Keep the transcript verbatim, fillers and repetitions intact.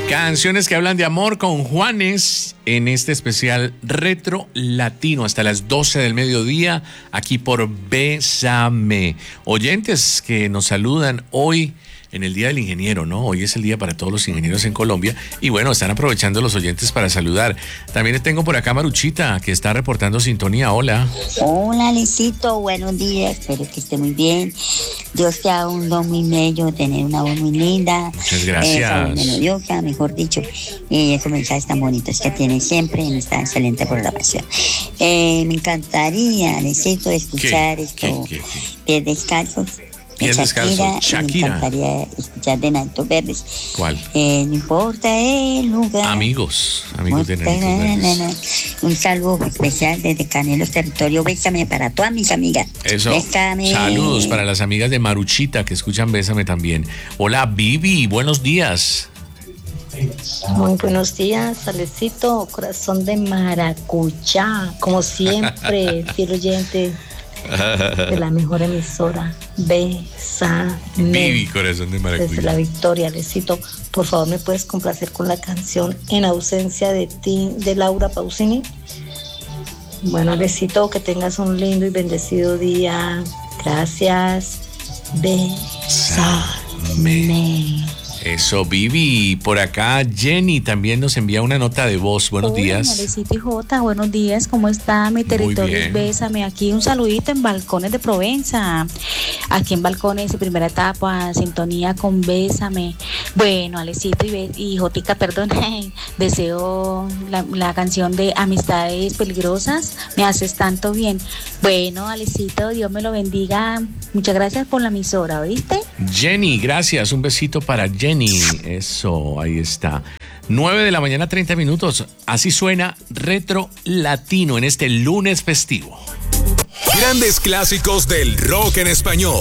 Canciones que hablan de amor con Juanes en este especial Retro Latino hasta las doce del mediodía aquí por Bésame. Oyentes que nos saludan hoy en el Día del Ingeniero, ¿no? Hoy es el día para todos los ingenieros en Colombia y bueno, están aprovechando los oyentes para saludar. También tengo por acá Maruchita que está reportando sintonía. Hola. Hola, Lecito, buenos días, espero que esté muy bien. Dios te ha un don muy bello, tener una voz muy linda. Muchas gracias. Eh, melodiosa, mejor dicho, y esos mensajes tan bonitos que tiene siempre en esta excelente programación. Eh, me encantaría, Lecito, escuchar ¿Qué? esto, ¿Qué? ¿Qué? Pies Descalzos. Pies Descalzos, Shakira. Me encantaría escuchar de Nanitos Verdes. ¿Cuál? Eh, no importa el lugar. Amigos, amigos de Nanitos Verdes. Un saludo especial desde Canelos, territorio Bésame, para todas mis amigas. Eso. Bésame. Saludos para las amigas de Maruchita que escuchan Bésame también. Hola, Vivi, buenos días. Muy buenos días, Alecito, corazón de maracuyá, como siempre, fiel oyente de la mejor emisora, Bésame. Vivi, corazón de maracuyá. Desde la Victoria, Alecito, por favor, ¿me puedes complacer con la canción En ausencia de ti, de Laura Pausini? Bueno, Alecito, que tengas un lindo y bendecido día. Gracias. Bésame. Eso, Vivi. Por acá Jenny también nos envía una nota de voz. Buenos Hola, días. Alecito y Jota, buenos días. ¿Cómo está mi territorio? bien. Bésame. Aquí un saludito en Balcones de Provenza. Aquí en Balcones, de primera etapa, sintonía con Bésame. Bueno, Alecito y, Be- y Jotica, perdón, deseo la, la canción de Amistades Peligrosas. Me haces tanto bien. Bueno, Alecito, Dios me lo bendiga. Muchas gracias por la emisora, ¿oíste? Jenny, gracias. Un besito para Jenny. Eso, ahí está. nueve de la mañana, treinta minutos. Así suena Retro Latino en este lunes festivo. Grandes clásicos del rock en español.